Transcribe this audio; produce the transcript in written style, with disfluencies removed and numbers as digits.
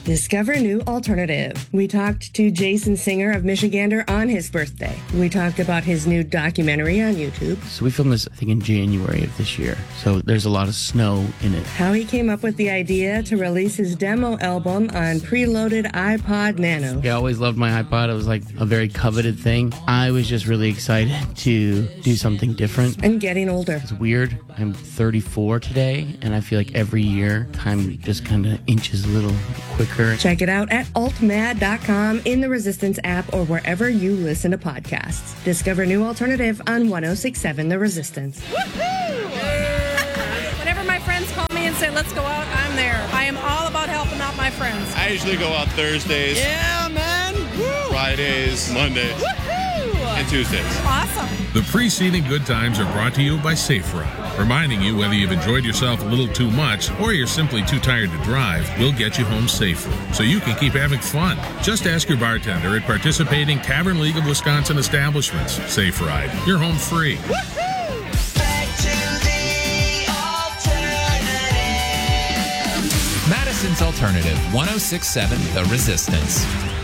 Discover new alternative. We talked to Jason Singer of Michigander on his birthday. We talked about his new documentary on YouTube. So we filmed this, I think, in January of this year. So there's a lot of snow in it. How he came up with the idea to release his demo album on preloaded iPod Nano. I always loved my iPod. It was like a very coveted thing. I was just really excited to do something different. And getting older. It's weird. I'm 34 today, and I feel like every year time just kind of inches a little quicker. Check it out at altmad.com, in the Resistance app, or wherever you listen to podcasts. Discover new alternative on 106.7 The Resistance. Whenever my friends call me and say, let's go out, I'm there. I am all about helping out my friends. I usually go out Thursdays. Yeah, man. Woo. Fridays, Mondays, and Tuesdays. Awesome. The preceding good times are brought to you by Safe Ride, reminding you whether you've enjoyed yourself a little too much or you're simply too tired to drive, we'll get you home safely so you can keep having fun. Just ask your bartender at participating Tavern League of Wisconsin establishments. Safe Ride, you're home free. Madison's Alternative, 106.7 The Resistance.